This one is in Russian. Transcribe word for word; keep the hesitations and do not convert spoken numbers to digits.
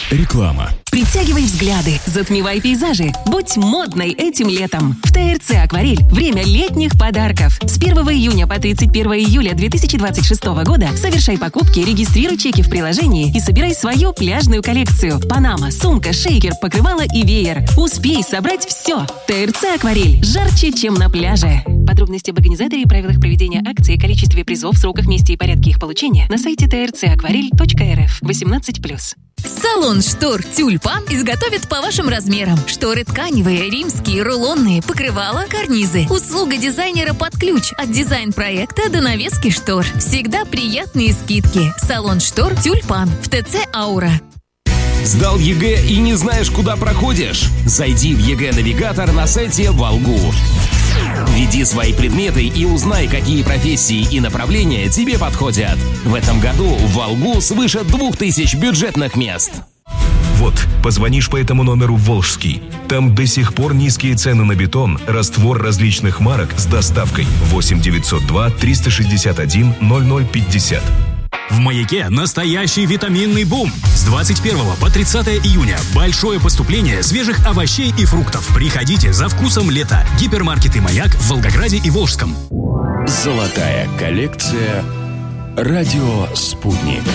Реклама. Притягивай взгляды, затмевай пейзажи. Будь модной этим летом. В ТРЦ «Акварель» время летних подарков. С первого июня по тридцать первое июля две тысячи двадцать шестого года совершай покупки, регистрируй чеки в приложении и собирай свою пляжную коллекцию. Панама, сумка, шейкер, покрывало и веер. Успей собрать все. ТРЦ «Акварель» жарче, чем на пляже. Подробности об организаторе и правилах проведения акции, количестве призов, сроках, месте и порядке их получения на сайте тэ эр цэ акварель точка эр эф. восемнадцать плюс. Салон штор «Тюльпан» изготовит по вашим размерам. Шторы тканевые, римские, рулонные, покрывала, карнизы. Услуга дизайнера под ключ. От дизайн-проекта до навески штор. Всегда приятные скидки. Салон штор «Тюльпан» в ТЦ «Аура». Сдал ЕГЭ и не знаешь, куда проходишь? Зайди в ЕГЭ-навигатор на сайте Волгу. Введи свои предметы и узнай, какие профессии и направления тебе подходят. В этом году в Волгу свыше двух тысяч бюджетных мест. Вот, позвонишь по этому номеру в Волжский. Там до сих пор низкие цены на бетон, раствор различных марок с доставкой. восемь девятьсот два триста шестьдесят один ноль ноль пятьдесят. В «Маяке» настоящий витаминный бум. С двадцать первого по тридцатое июня большое поступление свежих овощей и фруктов. Приходите за вкусом лета. Гипермаркеты «Маяк» в Волгограде и Волжском. Золотая коллекция «Радио Спутник».